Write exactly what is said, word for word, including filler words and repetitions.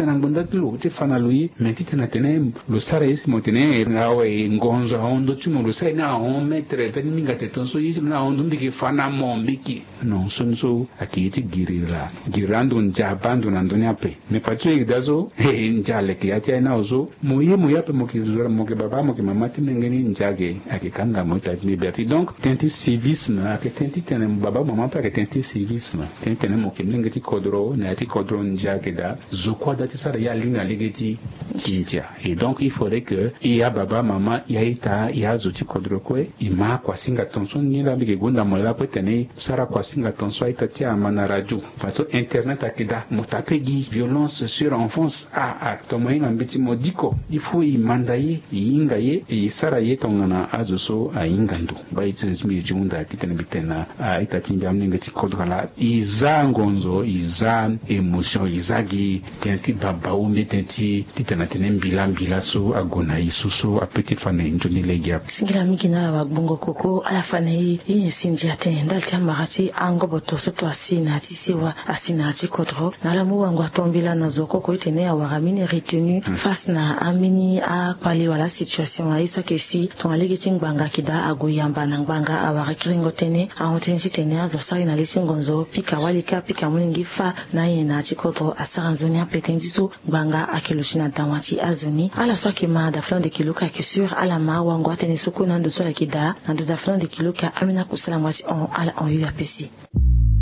kana bunda tulo te fana lui menti tena tene lo sara isi motene ngawe ngonzo hondo tumo lo sai na on metre per minga te tonso isi na on dundi ke fana mo mbiki non sonso akiti girira girando njabando na ndonya pe ne facho igdazo e njale ke atia na ozo moye moya pe mokizura moke baba moke mama timengeni njage akikanga mota mi berti donc tenti civisme akitenti tene baba mama pa akitenti civisme tenti tene moke mengeti kodro na ati kodro njage da zokwa dati sara ya linga legeti kintia et donc il faudrait que ya baba mama ya ita ya zoti kodro kwe ima kwa singa tonso ni la bige gonda mola ko tene sara kwa singa tonso ita tia mana radio parce que internet akida motakegi violence sur enfance a a tomoyi ngambiti modiko il faut y mandaye yinga ye e sara ye tongana azoso a ingando ba itensmi junda kitene bitena a ita tinga mninga tikodra la iza ngonzo iza emotion izagi tenti baba umbe tenti titana tenen bilan bilaso agona isuso a petit fane njoni legia singira mikina ba bongo koko ala fane yi sinji atenda tiamarati ango boto soto asina tisiwa asina tikodro nala mu wango tombila na zoko ko itene ya waramine retenu hmm. face na amini a pali wala situation aiso ke si ton alegeti ngbanga kida agoyamba na ngbanga awara kiringo tene a hotenji tene azo sari na lesi ngonzo pika walika pika muningi fa na yena tikodro asaranzoni apetendiso ngbanga akelushina damati azoni ala soki ma da flan de kiloka ki sur ala ma wango atene soko na ndo sola kida na ndo da flan de kiloka amina kusala mwasi on ala on yu apesi